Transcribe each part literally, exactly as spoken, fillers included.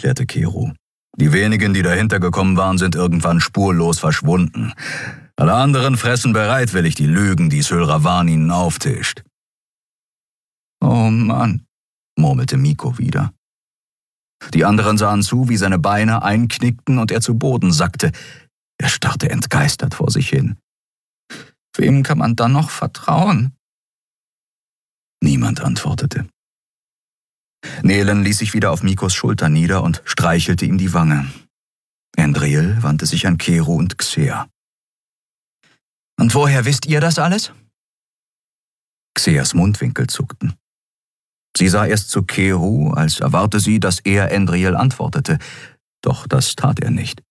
erklärte Keru. »Die wenigen, die dahinter gekommen waren, sind irgendwann spurlos verschwunden. Alle anderen fressen bereitwillig die Lügen, die Syl Ravan ihnen auftischt.« »Oh Mann«, murmelte Miko wieder. Die anderen sahen zu, wie seine Beine einknickten und er zu Boden sackte. Er starrte entgeistert vor sich hin. »Wem kann man dann noch vertrauen?« Niemand antwortete. Nehlen ließ sich wieder auf Mikos Schulter nieder und streichelte ihm die Wange. Endriel wandte sich an Keru und Xeer. »Und woher wisst ihr das alles?« Xeers Mundwinkel zuckten. Sie sah erst zu Keru, als erwarte sie, dass er Endriel antwortete. Doch das tat er nicht.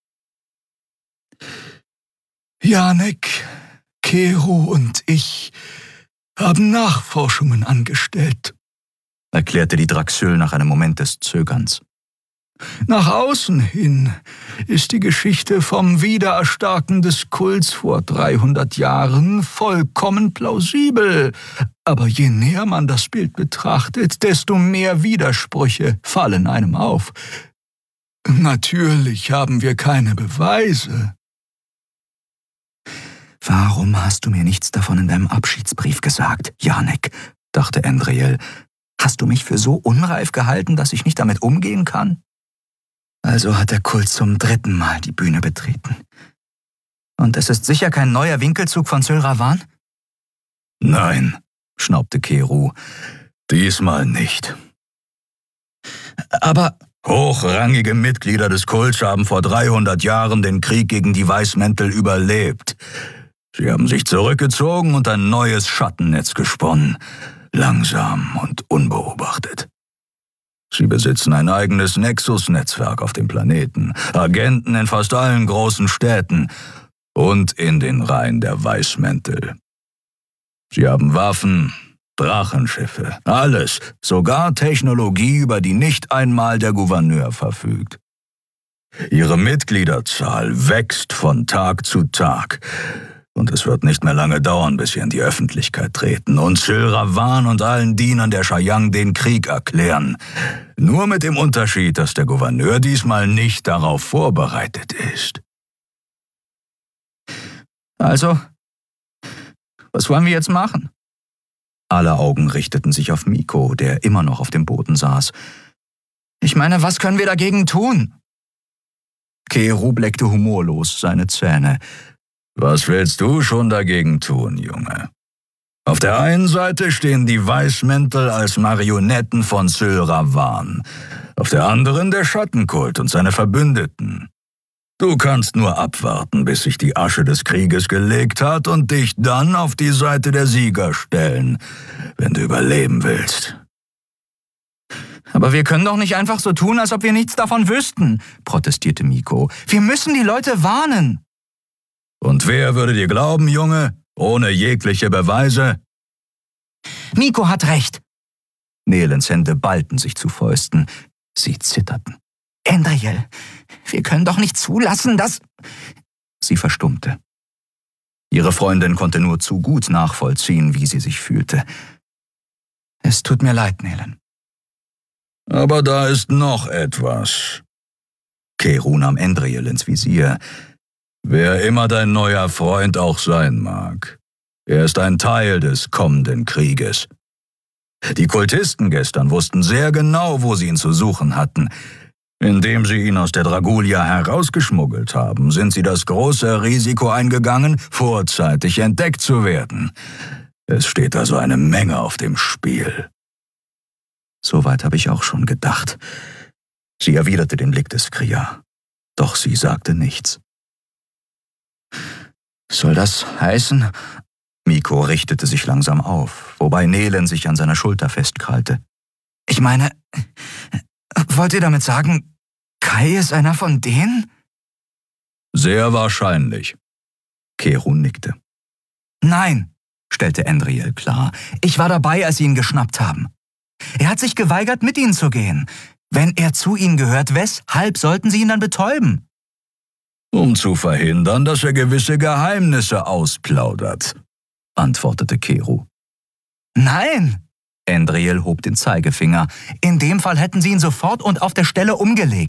»Janek, Keru und ich haben Nachforschungen angestellt«, erklärte die Draxyl nach einem Moment des Zögerns. »Nach außen hin ist die Geschichte vom Wiedererstarken des Kults vor dreihundert Jahren vollkommen plausibel. Aber je näher man das Bild betrachtet, desto mehr Widersprüche fallen einem auf. Natürlich haben wir keine Beweise.« »Warum hast du mir nichts davon in deinem Abschiedsbrief gesagt, Janek?«, dachte Endriel. »Hast du mich für so unreif gehalten, dass ich nicht damit umgehen kann?« Also hat der Kult zum dritten Mal die Bühne betreten. Und es ist sicher kein neuer Winkelzug von Syl Ravan? »Nein«, schnaubte Keru, »diesmal nicht.« »Aber...« »Hochrangige Mitglieder des Kults haben vor dreihundert Jahren den Krieg gegen die Weißmäntel überlebt. Sie haben sich zurückgezogen und ein neues Schattennetz gesponnen, langsam und unbeobachtet. Sie besitzen ein eigenes Nexus-Netzwerk auf dem Planeten, Agenten in fast allen großen Städten und in den Reihen der Weißmäntel. Sie haben Waffen, Drachenschiffe, alles, sogar Technologie, über die nicht einmal der Gouverneur verfügt. Ihre Mitgliederzahl wächst von Tag zu Tag. Und es wird nicht mehr lange dauern, bis sie in die Öffentlichkeit treten und Syl Ravan und allen Dienern der Chayang den Krieg erklären. Nur mit dem Unterschied, dass der Gouverneur diesmal nicht darauf vorbereitet ist.« »Also, was wollen wir jetzt machen?« Alle Augen richteten sich auf Miko, der immer noch auf dem Boden saß. »Ich meine, was können wir dagegen tun?« Keru bleckte humorlos seine Zähne. »Was willst du schon dagegen tun, Junge? Auf der einen Seite stehen die Weißmäntel als Marionetten von Syl Ravan, auf der anderen der Schattenkult und seine Verbündeten. Du kannst nur abwarten, bis sich die Asche des Krieges gelegt hat und dich dann auf die Seite der Sieger stellen, wenn du überleben willst.« »Aber wir können doch nicht einfach so tun, als ob wir nichts davon wüssten«, protestierte Miko. »Wir müssen die Leute warnen.« »Und wer würde dir glauben, Junge, ohne jegliche Beweise?« »Miko hat recht.« Nelens Hände ballten sich zu Fäusten. Sie zitterten. »Endriel, wir können doch nicht zulassen, dass...« Sie verstummte. Ihre Freundin konnte nur zu gut nachvollziehen, wie sie sich fühlte. »Es tut mir leid, Nelen.« »Aber da ist noch etwas.« Keru nahm Endriel ins Visier. »Wer immer dein neuer Freund auch sein mag, er ist ein Teil des kommenden Krieges. Die Kultisten gestern wussten sehr genau, wo sie ihn zu suchen hatten. Indem sie ihn aus der Dragulia herausgeschmuggelt haben, sind sie das große Risiko eingegangen, vorzeitig entdeckt zu werden. Es steht also eine Menge auf dem Spiel.« »Soweit habe ich auch schon gedacht.« Sie erwiderte den Blick des Kria. Doch sie sagte nichts. »Soll das heißen?« Miko richtete sich langsam auf, wobei Nelen sich an seiner Schulter festkrallte. »Ich meine, wollt ihr damit sagen, Kai ist einer von denen?« »Sehr wahrscheinlich.« Keru nickte. »Nein«, stellte Endriel klar. »Ich war dabei, als sie ihn geschnappt haben. Er hat sich geweigert, mit ihnen zu gehen. Wenn er zu ihnen gehört, weshalb sollten sie ihn dann betäuben?« »Um zu verhindern, dass er gewisse Geheimnisse ausplaudert«, antwortete Keru. »Nein«, Endriel hob den Zeigefinger. »In dem Fall hätten sie ihn sofort und auf der Stelle umgelegt.